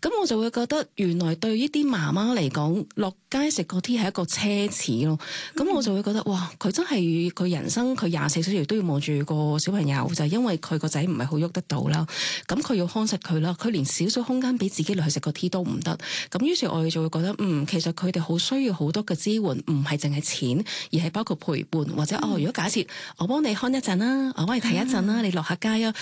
咁我就會覺得原來對於啲媽媽嚟講，落街食個 tea 係一個奢侈咯。咁我就會覺得哇，佢真係佢人生佢24小時都要望住個小朋友，就係因為佢個仔唔係好喐得到啦。咁佢要看實佢啦，佢連少少空間俾自己去食個 tea 都唔得。咁於是我哋就會覺得其實佢哋好需要好多嘅支援，唔係淨係錢，而係包括陪伴或者如果假設我幫你看一陣啦，我幫你睇一陣啦，你落下街啊，